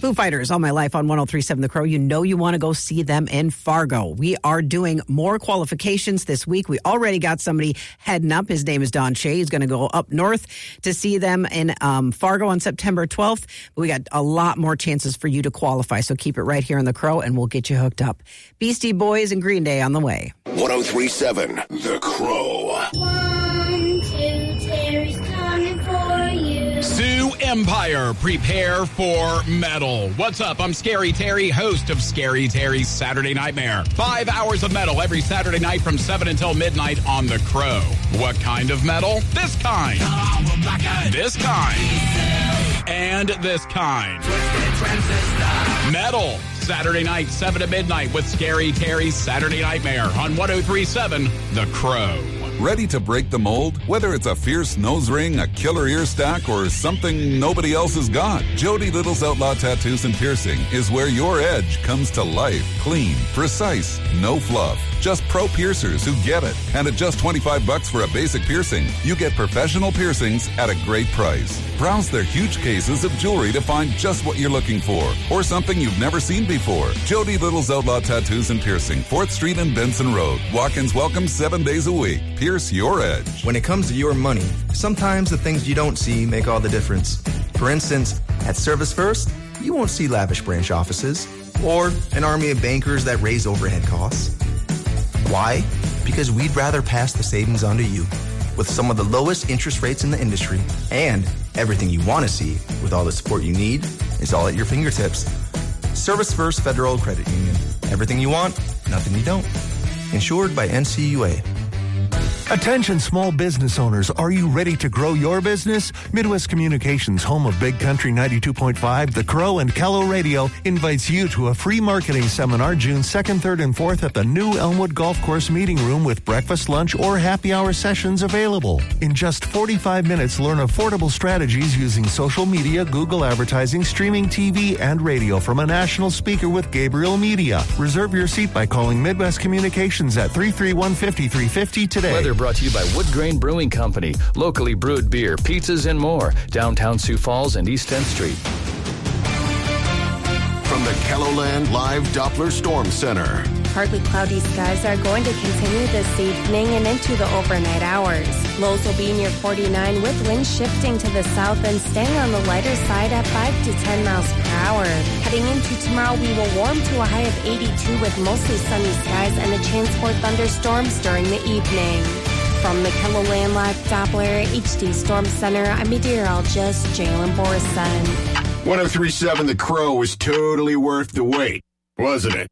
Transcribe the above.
Foo Fighters, All My Life on 103.7 The Crow. You know you want to go see them in Fargo. We are doing more qualifications this week. We already got somebody heading up. His name is Don Shea. He's going to go up north to see them in Fargo on September 12th. We got a lot more chances for you to qualify, so keep it right here on The Crow, and we'll get you hooked up. Beastie Boys and Green Day on the way. 103.7 The Crow. 1, 2, Terry's coming for you. Sioux Empire, prepare for metal. What's up? I'm Scary Terry, host of Scary Terry's Saturday Nightmare. 5 hours of metal every Saturday night from 7 until midnight on The Crow. What kind of metal? This kind. This kind. And this kind. Metal. Saturday night, 7 to midnight with Scary Terry's Saturday Nightmare on 103.7 The Crow. Ready to break the mold? Whether it's a fierce nose ring, a killer ear stack, or something nobody else has got, Jody Little's Outlaw Tattoos and Piercing is where your edge comes to life. Clean, precise, no fluff. Just pro piercers who get it. And at just $25 for a basic piercing, you get professional piercings at a great price. Browse their huge cases of jewelry to find just what you're looking for, or something you've never seen before. Jody Little's Outlaw Tattoos and Piercing, 4th Street and Benson Road. Walk-ins welcome 7 days a week. Pierce your edge. When it comes to your money, sometimes the things you don't see make all the difference. For instance, at Service First, you won't see lavish branch offices or an army of bankers that raise overhead costs. Why? Because we'd rather pass the savings on to you with some of the lowest interest rates in the industry, and everything you want to see with all the support you need is all at your fingertips. Service First Federal Credit Union. Everything you want, nothing you don't. Insured by NCUA. Attention small business owners, are you ready to grow your business? Midwest Communications, home of Big Country 92.5, The Crow, and Kello Radio, invites you to a free marketing seminar June 2nd, 3rd, and 4th at the new Elmwood Golf Course Meeting Room with breakfast, lunch, or happy hour sessions available. In just 45 minutes, learn affordable strategies using social media, Google advertising, streaming TV, and radio from a national speaker with Gabriel Media. Reserve your seat by calling Midwest Communications at 331-5350 today. Weather brought to you by Wood Grain Brewing Company. Locally brewed beer, pizzas, and more. Downtown Sioux Falls and East 10th Street. From the KELOLAND Live Doppler Storm Center. Partly cloudy skies are going to continue this evening and into the overnight hours. Lows will be near 49 with winds shifting to the south and staying on the lighter side at 5 to 10 miles per hour. Heading into tomorrow, we will warm to a high of 82 with mostly sunny skies and a chance for thunderstorms during the evening. From the KELOLAND Live Doppler HD Storm Center, I'm meteorologist Jalen Borison. 103.7 The Crow was totally worth the wait, wasn't it?